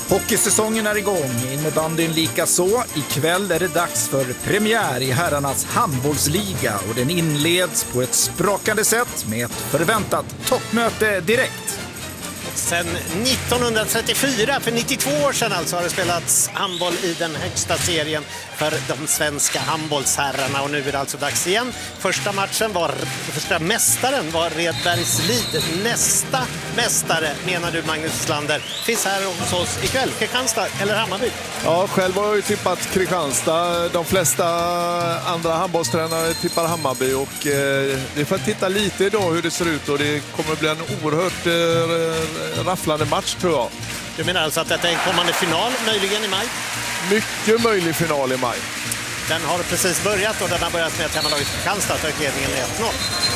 Hockeysäsongen är igång, innebandyn lika så. Ikväll är det dags för premiär i herrarnas handbollsliga och den inleds på ett sprakande sätt med ett förväntat toppmöte direkt. Sen 1934, för 92 år sedan alltså, har det spelats handboll i den högsta serien för de svenska handbollsherrarna, och nu är det alltså dags igen. Första mästaren var Redbergslid. Nästa mästare, menar du, Magnus Slander, finns här hos oss ikväll. Kristianstad eller Hammarby? Ja, själv har jag ju tippat Kristianstad. De flesta andra handbollstränare tippar Hammarby, och vi får titta lite idag hur det ser ut, och det kommer bli en oerhört rafflande match, tror jag. Du menar alltså att detta är en kommande final, möjligen i maj? Mycket möjlig final i maj. Den har precis börjat, och den har börjat med att hemmalaget Kristianstad tar ledningen med 1-0.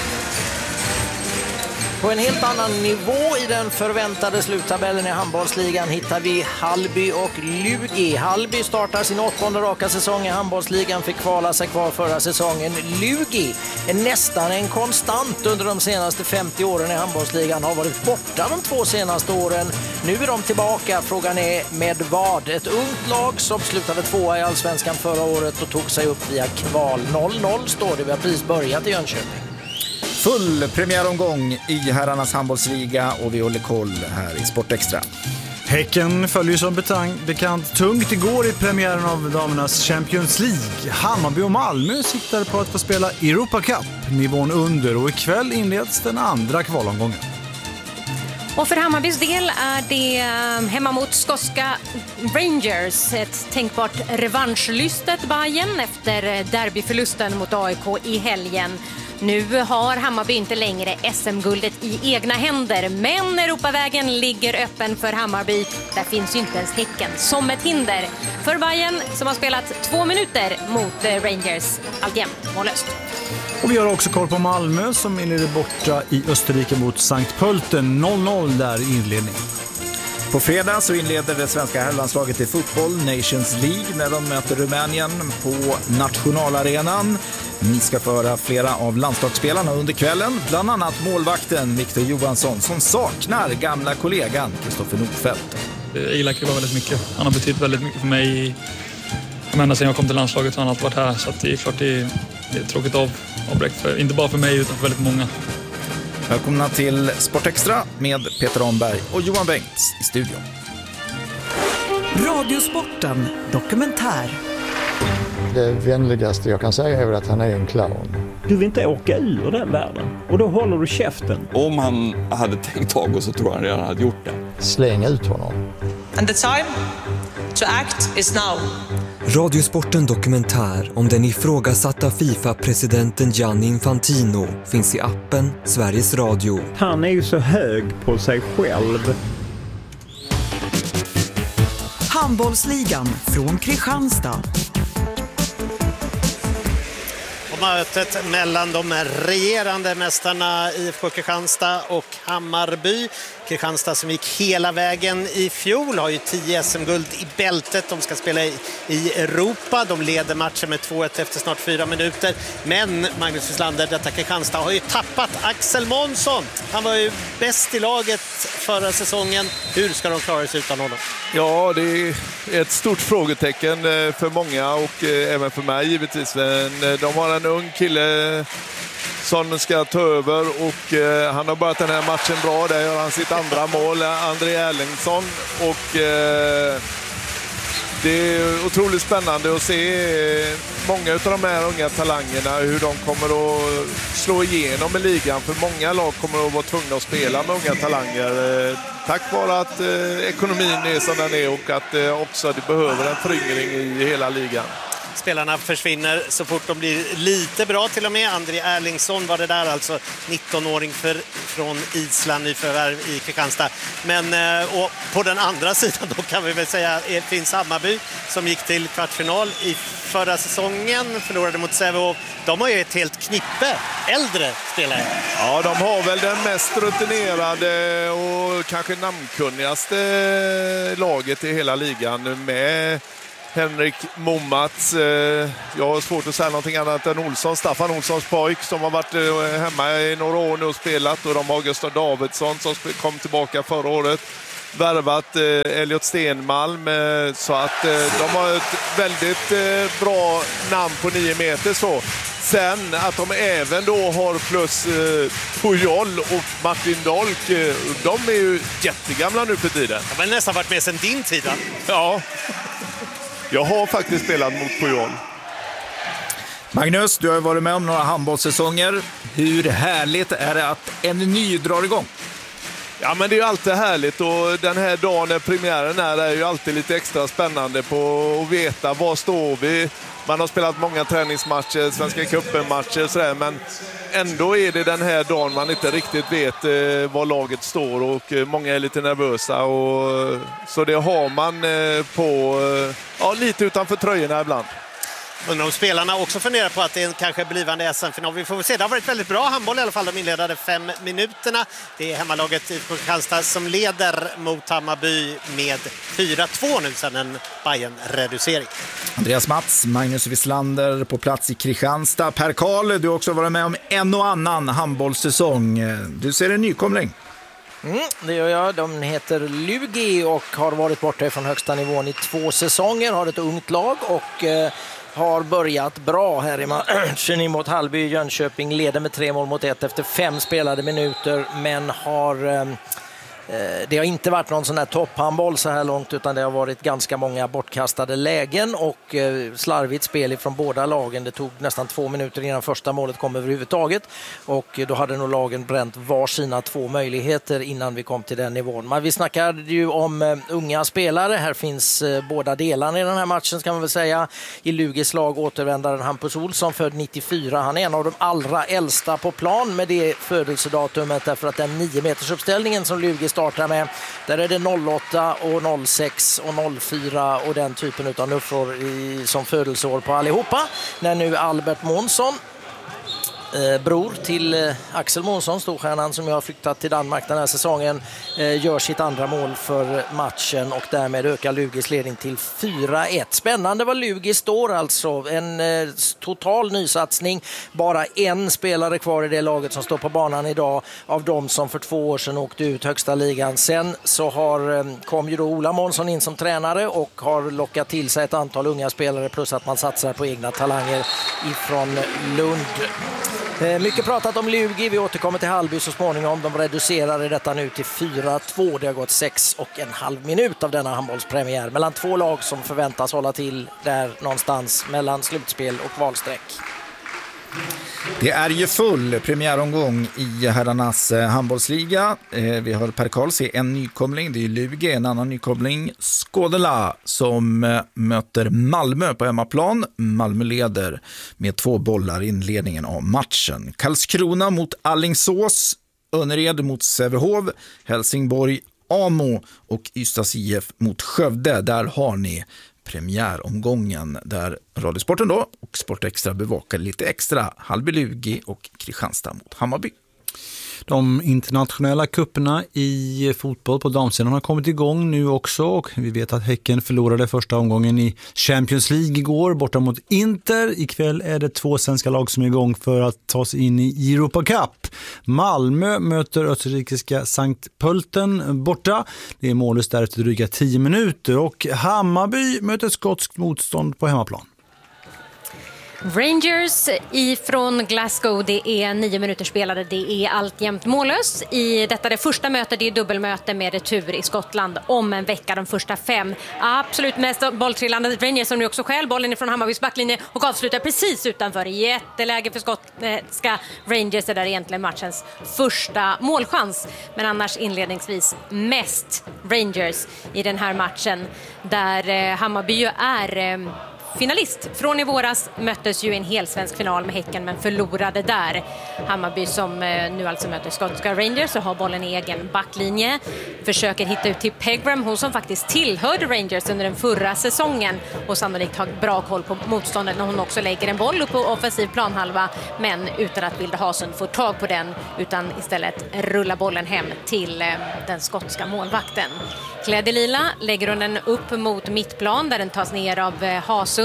På en helt annan nivå i den förväntade sluttabellen i handbollsligan hittar vi Hallby och Lugi. Hallby startar sin 8:e raka säsong i handbollsligan, fick kvala sig kvar förra säsongen. Lugi är nästan en konstant under de senaste 50 åren i handbollsligan, har varit borta de 2 senaste åren. Nu är de tillbaka, frågan är med vad? Ett ungt lag som slutade 2:a i Allsvenskan förra året och tog sig upp via kval. 0-0 står det, vi har precis börjat i Jönköping. Full premiäromgång i herrarnas handbollsliga, och vi håller koll här i Sportextra. Häcken följer som bekant tungt igår i premiären av damernas Champions League. Hammarby och Malmö siktar på att få spela Europa Cup, nivån under, och ikväll inleds den andra kvalomgången. Och för Hammarbys del är det hemma mot skotska Rangers, ett tänkbart revanschlystet Bayern efter derbyförlusten mot AIK i helgen. Nu har Hammarby inte längre SM-guldet i egna händer, men Europavägen ligger öppen för Hammarby. Där finns ju inte ens Häcken som ett hinder. För Bayern, som har spelat 2 minuter mot Rangers, alltjämt mållöst. Och vi har också koll på Malmö som inleder borta i Österrike mot Sankt Pölten. 0-0 där i inledningen. På fredag så inleder det svenska herrlandslaget i fotboll Nations League när de möter Rumänien på nationalarenan. Ni ska få höra flera av landslagsspelarna under kvällen, bland annat målvakten Victor Johansson som saknar gamla kollegan Kristoffer Nordfeldt. Jag gillar Kristoffer väldigt mycket. Han har betytt väldigt mycket för mig. Ända sedan jag kom till landslaget har han alltid varit här, så att det är klart det är tråkigt avbräck, inte bara för mig utan för väldigt många. Välkomna till Sportextra med Peter Ahnberg och Johan Bengts i studion. Radiosporten dokumentär. Det vänligaste jag kan säga är väl att han är en clown. Du vill inte åka ur den världen, och då håller du käften. Om han hade tänkt tag och så tror han redan hade gjort det. Släng ut honom. And the time to act is now. Radiosporten dokumentär om den ifrågasatta FIFA-presidenten Gianni Infantino finns i appen Sveriges Radio. Han är ju så hög på sig själv. Handbollsligan från Kristianstad. Mötet mellan de regerande mästarna IFK Kristianstad och Hammarby. Kristianstad som gick hela vägen i fjol har ju 10 SM-guld i bältet. De ska spela i Europa. De leder matchen med 2-1 efter snart 4 minuter. Men Magnus Wislander, detta Kristianstad har ju tappat Axel Månsson. Han var ju bäst i laget förra säsongen. Hur ska de klara sig utan honom? Ja, det är ett stort frågetecken för många, och även för mig givetvis. Men de har en ung kille som ska ta över, och han har börjat den här matchen bra. Där gör han sitt andra mål, André Erlingsson, och det är otroligt spännande att se många av de här unga talangerna, hur de kommer att slå igenom i ligan. För många lag kommer att vara tvungna att spela med unga talanger tack vare att ekonomin är som den är, och att också det behöver en föryngring i hela ligan. Spelarna försvinner så fort de blir lite bra till och med. André Erlingsson var det där, alltså 19-åring från Island, nyförvärv i Kristianstad. Men och på den andra sidan då kan vi väl säga finns Hammarby som gick till kvartsfinal i förra säsongen, förlorade mot Sävehof. De har ju ett helt knippe äldre spelare. Ja, de har väl den mest rutinerade och kanske namnkunnigaste laget i hela ligan med Henrik Momats. Jag har svårt att säga någonting annat än Olsson, Staffan Olssons pojk som har varit hemma i några år nu och spelat, och de har Gustav Davidsson som kom tillbaka förra året. värvat Elliot Stenmalm, så att de har ett väldigt bra namn på 9 meter så. Sen att de även då har plus Pujol och Martin Dolk, de är ju jättegamla nu för tiden. De har nästan varit med sedan din tid. Ja, jag har faktiskt spelat mot Pujol. Magnus, du har varit med om några handbollssäsonger. Hur härligt är det att en ny drar igång? Ja, men det är ju alltid härligt, och den här dagen när premiären är ju alltid lite extra spännande på att veta var står vi. Man har spelat många träningsmatcher, Svenska cupen-matcher och sådär, men ändå är det den här dagen man inte riktigt vet var laget står, och många är lite nervösa, och så det har man på lite utanför tröjorna ibland. Undrar om spelarna också funderar på att det är en kanske blivande SM-final. Vi får se. Det har varit väldigt bra handboll i alla fall. De inledande 5 minuterna. Det är hemmalaget i Kristianstad som leder mot Hammarby med 4-2 nu sedan en Bayern-reducering. Andreas Mats, Magnus Wislander på plats i Kristianstad. Per Karl, du har också varit med om en och annan handbollssäsong. Du ser en nykomling. Det gör jag. De heter Lugi och har varit borta från högsta nivån i 2 säsonger. Har ett ungt lag och har börjat bra här i matchen mot Hallby. Jönköping leder med 3-1 efter 5 spelade minuter, men det har inte varit någon sån här topphandboll så här långt, utan det har varit ganska många bortkastade lägen och slarvigt spel från båda lagen. Det tog nästan 2 minuter innan första målet kom överhuvudtaget, och då hade nog lagen bränt var sina 2 möjligheter innan vi kom till den nivån. Men vi snackade ju om unga spelare. Här finns båda delarna i den här matchen, ska man väl säga. I Lugis lag återvändaren Hampus Olsson, född 94. Han är en av de allra äldsta på plan med det födelsedatumet, därför att den 9 meters uppställningen som Lugis startar med, där är det 08 och 06 och 04 och den typen av nuffror som födelseår på allihopa. När nu Albert Månsson, bror till Axel Månsson, storstjärnan som jag har flyttat till Danmark den här säsongen, gör sitt andra mål för matchen, och därmed ökar Lugis ledning till 4-1. Spännande vad Lugis står alltså. En total nysatsning. Bara en spelare kvar i det laget som står på banan idag av de som för 2 år sedan åkte ut högsta ligan. Sen så kom ju då Ola Månsson in som tränare och har lockat till sig ett antal unga spelare, plus att man satsar på egna talanger ifrån Lund. Mycket pratat om Lugi. Vi återkommer till Hallby så småningom. De reducerade detta nu till 4-2. Det har gått 6,5 minut av denna handbollspremiär mellan 2 lag som förväntas hålla till där någonstans mellan slutspel och valsträck. Det är ju full premiäromgång i herrarnas handbollsliga. Vi har Per Karls en nykomling, det är Lugi. En annan nykomling, Skådela, som möter Malmö på hemmaplan. Malmö leder med 2 bollar i inledningen av matchen. Karlskrona mot Allingsås, Önnered mot Sävehof, Helsingborg, Amo och Ystads IF mot Skövde. Där har ni premiäromgången där Radiosporten då och Sportextra bevakar lite extra Hallby Lugi och Kristianstad mot Hammarby. De internationella kupperna i fotboll på damsidan har kommit igång nu också, och vi vet att Häcken förlorade första omgången i Champions League igår borta mot Inter. Ikväll är det 2 svenska lag som är igång för att ta sig in i Europa Cup. Malmö möter österrikiska Sankt Pölten borta. Det är mållöst där efter dryga 10 minuter, och Hammarby möter skotskt motstånd på hemmaplan. Rangers ifrån Glasgow, det är 9 minuter spelade, det är alltjämt mållös. I detta det första mötet, det är dubbelmöte med retur i Skottland om en vecka, de första 5. Absolut mest bolltrillande Rangers som nu också själv bollen ifrån Hammarbys backlinje och avslutar precis utanför. Jätteläge för skotska Rangers, det där är egentligen matchens första målchans. Men annars inledningsvis mest Rangers i den här matchen, där Hammarby ju är finalist. Från i våras möttes ju en hel svensk final med Häcken, men förlorade där. Hammarby som nu alltså möter skotska Rangers och har bollen i egen backlinje. Försöker hitta ut till Pegram, hon som faktiskt tillhörde Rangers under den förra säsongen och sannolikt har bra koll på motståndet när hon också lägger en boll upp på offensiv planhalva, men utan att Vilda Hasen får tag på den, utan istället rullar bollen hem till den skotska målvakten. Klädd i lila lägger hon den upp mot mittplan där den tas ner av Hasund.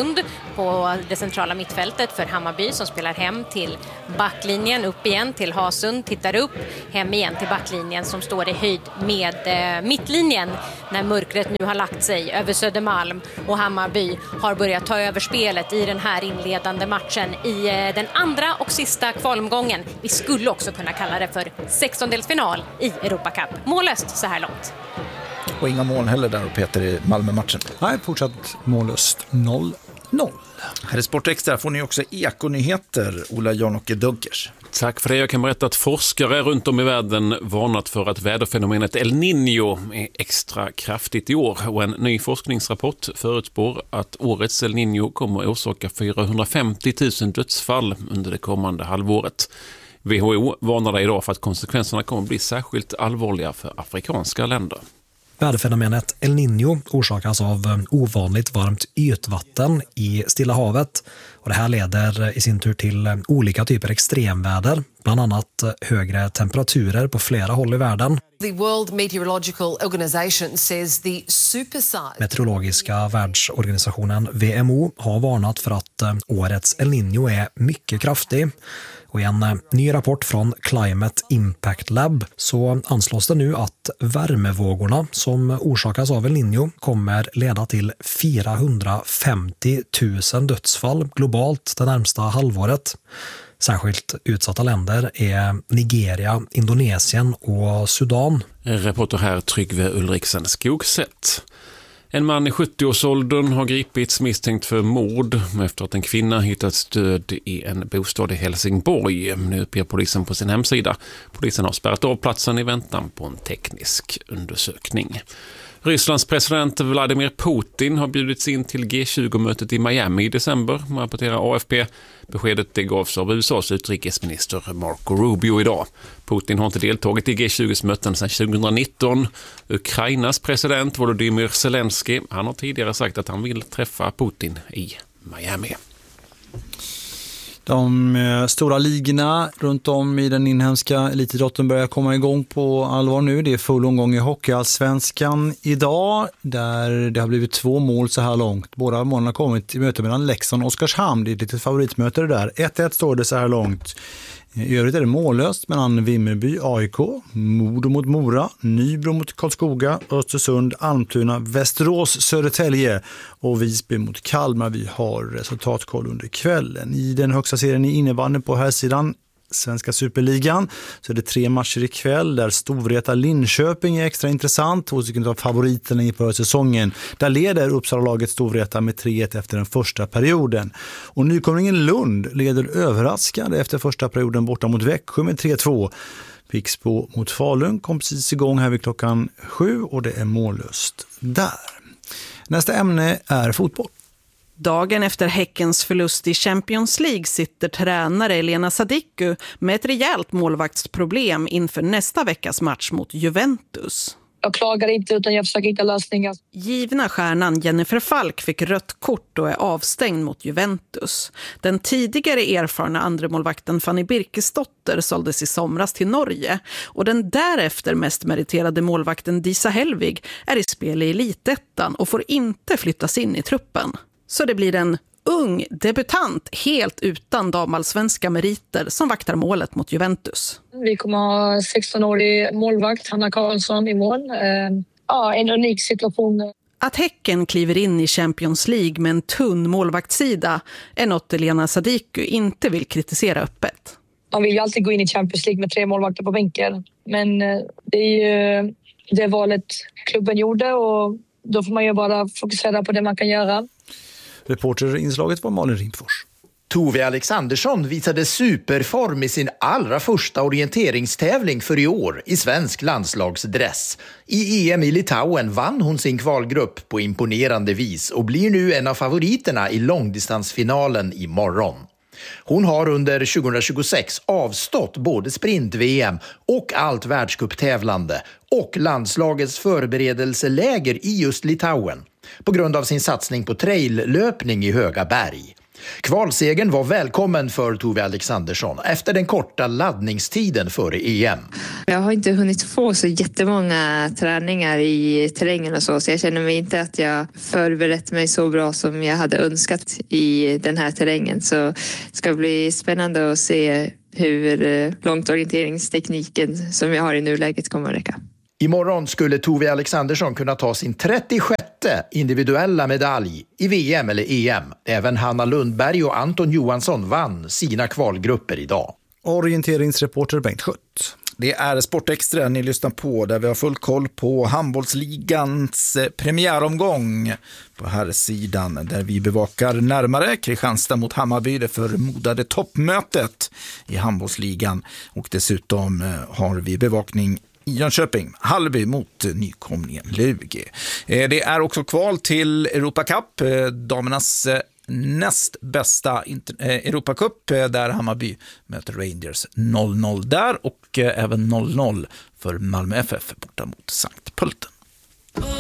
Östersund på det centrala mittfältet för Hammarby som spelar hem till backlinjen, upp igen till Hasund, tittar upp, hem igen till backlinjen som står i höjd med mittlinjen när mörkret nu har lagt sig över Södermalm och Hammarby har börjat ta över spelet i den här inledande matchen i den andra och sista kvalomgången. Vi skulle också kunna kalla det för 16-delsfinal i Europa Cup. Mållöst så här långt. Och inga mål heller där, Peter, i Malmö-matchen. Nej, fortsatt mållöst 0-0. Här i Sport Extra får ni också ekonyheter, Ola Jan-Åke Dunkers. Tack för det. Jag kan berätta att forskare runt om i världen varnat för att väderfenomenet El Niño är extra kraftigt i år. Och en ny forskningsrapport förutspår att årets El Niño kommer att orsaka 450 000 dödsfall under det kommande halvåret. WHO varnar idag för att konsekvenserna kommer att bli särskilt allvarliga för afrikanska länder. Väderfenomenet El Niño orsakas av ovanligt varmt ytvatten i Stilla havet. Och det här leder i sin tur till olika typer extremväder, bland annat högre temperaturer på flera håll i världen. The World Meteorological Organization says the supersize... Meteorologiska världsorganisationen WMO har varnat för att årets El Niño är mycket kraftig. Och i en ny rapport från Climate Impact Lab så anslås det nu att värmevågorna som orsakas av El Niño kommer leda till 450 000 dödsfall globalt det närmsta halvåret. Särskilt utsatta länder är Nigeria, Indonesien och Sudan. Reporter här Tryggve Ulriksen Skogsätt. En man i 70-årsåldern har gripits misstänkt för mord efter att en kvinna hittats död i en bostad i Helsingborg. Nu uppger polisen på sin hemsida. Polisen har spärrat av platsen i väntan på en teknisk undersökning. Rysslands president Vladimir Putin har bjudits in till G20-mötet i Miami i december, rapporterar AFP. Beskedet det gavs av USAs utrikesminister Marco Rubio idag. Putin har inte deltagit i G20s möten sedan 2019. Ukrainas president Volodymyr Zelensky, han har tidigare sagt att han vill träffa Putin i Miami. De stora ligorna runt om i den inhemska elitidrotten börjar komma igång på allvar nu. Det är full omgång i Hockeyallsvenskan idag där det har blivit 2 mål så här långt. Båda målen har kommit i möte mellan Leksand och Oskarshamn. Det är ett litet favoritmöte det där. 1-1 står det så här långt. I övrigt är det mållöst mellan Vimmerby, AIK, Modo mot Mora, Nybro mot Karlskoga, Östersund, Almtuna, Västerås, Södertälje och Visby mot Kalmar. Vi har resultatkoll under kvällen. I den högsta serien i innebandy på här sidan, Svenska Superligan, så är det 3 matcher ikväll där Storvreta Linköping är extra intressant. 2 stycken av favoriterna inför säsongen. Där leder Uppsala-laget Storvreta med 3-1 efter den första perioden. Och nykomlingen Lund leder överraskande efter första perioden borta mot Växjö med 3-2. Pixbo mot Falun kom precis igång här vid klockan 7 och det är mållöst där. Nästa ämne är fotboll. Dagen efter Häckens förlust i Champions League sitter tränare Elena Sadiku med ett rejält målvaktsproblem inför nästa veckas match mot Juventus. Jag klagar inte utan jag försöker hitta lösningar. Givna stjärnan Jennifer Falk fick rött kort och är avstängd mot Juventus. Den tidigare erfarna andremålvakten Fanny Birkesdotter såldes i somras till Norge. Och den därefter mest meriterade målvakten Disa Helvig är i spel i Elitettan och får inte flyttas in i truppen. Så det blir en ung debutant helt utan damallsvenska meriter som vaktar målet mot Juventus. Vi kommer ha 16-årig målvakt, Hanna Karlsson, i mål. En unik situation. Att Häcken kliver in i Champions League med en tunn målvaktssida är något Elena Sadiku inte vill kritisera öppet. Man vill ju alltid gå in i Champions League med 3 målvakter på bänken. Men det är ju det valet klubben gjorde och då får man ju bara fokusera på det man kan göra. Reporterinslaget var Malin Rimfors. Tove Alexandersson visade superform i sin allra första orienteringstävling för i år i svensk landslagsdress. I EM i Litauen vann hon sin kvalgrupp på imponerande vis och blir nu en av favoriterna i långdistansfinalen imorgon. Hon har under 2026 avstått både sprint-VM och allt världscuptävlande och landslagets förberedelseläger i just Litauen på grund av sin satsning på traillöpning i höga berg. Kvalsegern var välkommen för Tove Alexandersson efter den korta laddningstiden före EM. Jag har inte hunnit få så jättemånga träningar i terrängen och så jag känner mig inte att jag förberett mig så bra som jag hade önskat i den här terrängen. Så det ska bli spännande att se hur långt orienteringstekniken som jag har i nuläget kommer att räcka. Imorgon skulle Tove Alexandersson kunna ta sin 36:e individuella medalj i VM eller EM. Även Hanna Lundberg och Anton Johansson vann sina kvalgrupper idag. Orienteringsreporter Bengt Schött. Det är Sportextra ni lyssnar på där vi har full koll på handbollsligans premiäromgång på här sidan där vi bevakar närmare Kristianstad mot Hammarby, det förmodade toppmötet i handbollsligan, och dessutom har vi bevakning i Jönköping, Hallby mot nykomlingen Lugi. Det är också kval till Europa Cup, damernas näst bästa Europacup där Hammarby möter Rangers 0-0 där och även 0-0 för Malmö FF borta mot Sankt Pölten.